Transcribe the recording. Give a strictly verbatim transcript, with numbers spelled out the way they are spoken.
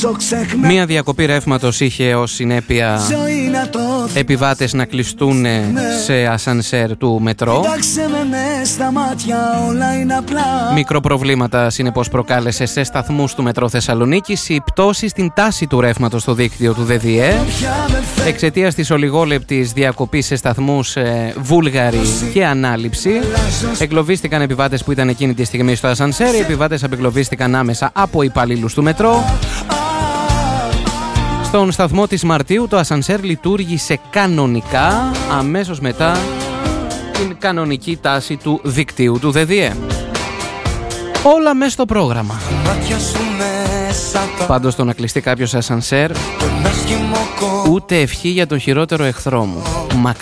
Μία διακοπή ρεύματος είχε ως συνέπεια επιβάτες να κλειστούν σε ασανσέρ του μετρό. Μικροπροβλήματα συνεπώς προκάλεσε σε σταθμούς του μετρό Θεσσαλονίκης η πτώση στην τάση του ρεύματος στο δίκτυο του ΔΔΕ. Εξαιτίας της ολιγόλεπτης διακοπής σε σταθμούς ε, Βούλγαρη και ανάληψη, εγκλωβίστηκαν επιβάτες που ήταν εκείνη τη στιγμή στο ασανσέρ. Οι επιβάτες απεγκλωβίστηκαν άμεσα από υπαλλήλους του μετρό. Στον σταθμό της Μαρτίου το ασανσέρ λειτουργήσε κανονικά αμέσως μετά την κανονική τάση του δικτύου του ΔΔΕ. Όλα μέσα στο πρόγραμμα. Πάντως το να κλειστεί κάποιος ασανσέρ, ούτε ευχή για τον χειρότερο εχθρό μου. Μακριά.